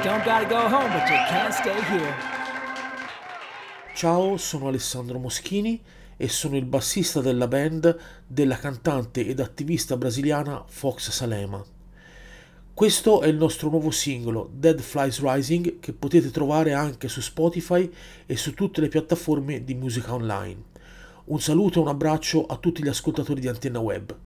don't gotta go home, but you can't stay here. Ciao, sono Alessandro Moschini e sono il bassista della band della cantante ed attivista brasiliana Fox Salema. Questo è il nostro nuovo singolo, Dead Flies Rising, che potete trovare anche su Spotify e su tutte le piattaforme di musica online. Un saluto e un abbraccio a tutti gli ascoltatori di Antenna Web.